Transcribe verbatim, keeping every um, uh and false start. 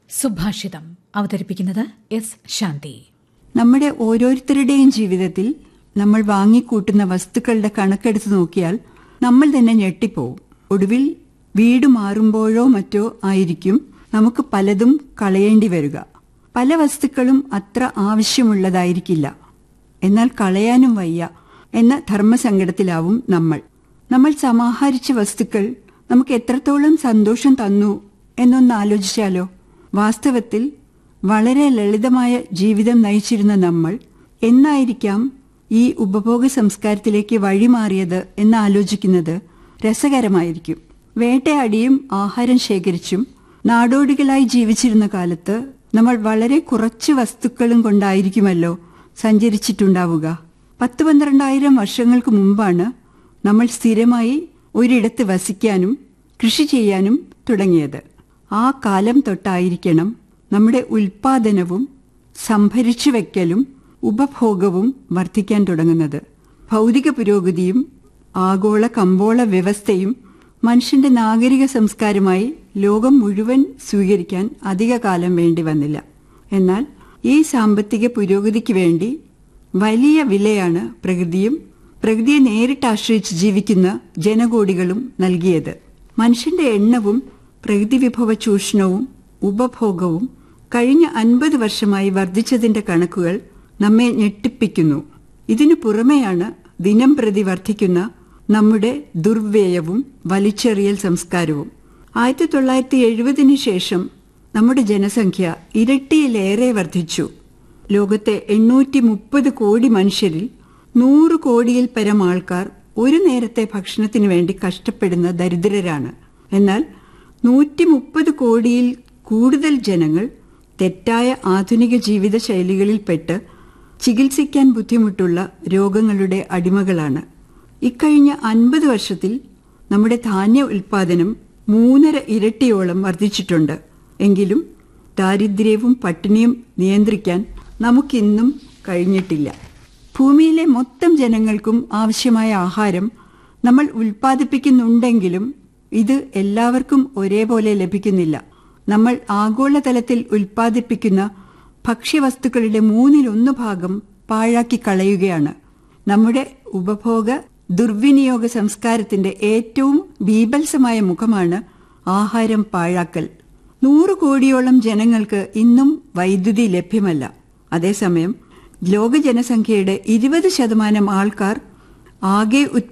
സുഭാഷിതം അവതരിപ്പിക്കുന്നത് എസ് ശാന്തി. നമ്മുടെ ഓരോരുത്തരുടെയും ജീവിതത്തിൽ നമ്മൾ വാങ്ങിക്കൂട്ടുന്ന വസ്തുക്കളുടെ കണക്കെടുത്ത് നോക്കിയാൽ നമ്മൾ തന്നെ ഞെട്ടിപ്പോവും. ഒടുവിൽ വീട് മാറുമ്പോഴോ മറ്റോ ആയിരിക്കും നമുക്ക് പലതും കളയേണ്ടി വരിക. പല വസ്തുക്കളും അത്ര ആവശ്യമുള്ളതായിരിക്കില്ല, എന്നാൽ കളയാനും വയ്യ എന്ന ധർമ്മസങ്കടത്തിലാവും നമ്മൾ. നമ്മൾ സമാഹരിച്ച വസ്തുക്കൾ നമുക്ക് എത്രത്തോളം സന്തോഷം തന്നു എന്നൊന്ന് ആലോചിച്ചാലോ? വാസ്തവത്തിൽ വളരെ ലളിതമായ ജീവിതം നയിച്ചിരുന്ന നമ്മൾ എന്നായിരിക്കാം ഈ ഉപഭോഗ സംസ്കാരത്തിലേക്ക് വഴിമാറിയത് എന്നാലോചിക്കുന്നത് രസകരമായിരിക്കും. വേട്ടയാടിയും ആഹാരം ശേഖരിച്ചും നാടോടികളായി ജീവിച്ചിരുന്ന കാലത്ത് നമ്മൾ വളരെ കുറച്ച് വസ്തുക്കളും കൊണ്ടായിരിക്കുമല്ലോ സഞ്ചരിച്ചിട്ടുണ്ടാവുക. പത്ത് പന്ത്രണ്ടായിരം വർഷങ്ങൾക്ക് മുമ്പാണ് നമ്മൾ സ്ഥിരമായി ഒരിടത്ത് വസിക്കാനും കൃഷി ചെയ്യാനും തുടങ്ങിയത്. ആ കാലം തൊട്ടായിരിക്കണം നമ്മുടെ ഉൽപാദനവും സംഭരിച്ചു വയ്ക്കലും ഉപഭോഗവും വർദ്ധിക്കാൻ തുടങ്ങുന്നത്. ഭൗതിക പുരോഗതിയും ആഗോള കമ്പോള വ്യവസ്ഥയും മനുഷ്യന്റെ നാഗരിക സംസ്കാരമായി ലോകം മുഴുവൻ സ്വീകരിക്കാൻ അധിക കാലം വേണ്ടി വന്നില്ല. എന്നാൽ ഈ സാമ്പത്തിക പുരോഗതിക്ക് വേണ്ടി വലിയ വിലയാണ് പ്രകൃതിയും പ്രകൃതിയെ നേരിട്ട് ആശ്രയിച്ച് ജീവിക്കുന്ന ജനകോടികളും നൽകിയത്. മനുഷ്യന്റെ എണ്ണവും പ്രകൃതി വിഭവ ചൂഷണവും ഉപഭോഗവും കഴിഞ്ഞ അൻപത് വർഷമായി വർദ്ധിച്ചതിന്റെ കണക്കുകൾ നമ്മെ ഞെട്ടിപ്പിക്കുന്നു. ഇതിനു പുറമെയാണ് ദിനം പ്രതി വർദ്ധിക്കുന്ന നമ്മുടെ ദുർവ്യയവും വലിച്ചെറിയൽ സംസ്കാരവും. ആയിരത്തി തൊള്ളായിരത്തി എഴുപതിന് ശേഷം നമ്മുടെ ജനസംഖ്യ ഇരട്ടിയിലേറെ വർദ്ധിച്ചു. ലോകത്തെ എണ്ണൂറ്റി മുപ്പത് കോടി മനുഷ്യരിൽ നൂറ് കോടിയിൽ പരം ആൾക്കാർ ഒരു നേരത്തെ ഭക്ഷണത്തിനു വേണ്ടി കഷ്ടപ്പെടുന്ന ദരിദ്രരാണ്. എന്നാൽ നൂറ്റി മുപ്പത് കോടിയിൽ കൂടുതൽ ജനങ്ങൾ തെറ്റായ ആധുനിക ജീവിത ശൈലികളിൽപ്പെട്ട് ചികിത്സിക്കാൻ ബുദ്ധിമുട്ടുള്ള രോഗങ്ങളുടെ അടിമകളാണ്. ഇക്കഴിഞ്ഞ അൻപത് വർഷത്തിൽ നമ്മുടെ ധാന്യ ഉൽപാദനം മൂന്നര ഇരട്ടിയോളം വർദ്ധിച്ചിട്ടുണ്ട്. എങ്കിലും ദാരിദ്ര്യവും പട്ടിണിയും നിയന്ത്രിക്കാൻ നമുക്കിന്നും കഴിഞ്ഞിട്ടില്ല. ഭൂമിയിലെ മൊത്തം ജനങ്ങൾക്കും ആവശ്യമായ ആഹാരം നമ്മൾ ഉൽപ്പാദിപ്പിക്കുന്നുണ്ടെങ്കിലും ഇത് എല്ലാവർക്കും ഒരേപോലെ ലഭിക്കുന്നില്ല. നമ്മൾ ആഗോളതലത്തിൽ ഉൽപ്പാദിപ്പിക്കുന്ന ഭക്ഷ്യവസ്തുക്കളുടെ മൂന്നിലൊന്ന് ഭാഗം പാഴാക്കി കളയുകയാണ്. നമ്മുടെ ഉപഭോഗ ദുർവിനിയോഗ സംസ്കാരത്തിന്റെ ഏറ്റവും ബീഭത്സമായ മുഖമാണ് ആഹാരം പാഴാക്കൽ. നൂറ് കോടിയോളം ജനങ്ങൾക്ക് ഇന്നും വൈദ്യുതി ലഭ്യമല്ല. അതേസമയം ലോക ജനസംഖ്യയുടെ ഇരുപത് ശതമാനം ആൾക്കാർ ആകെ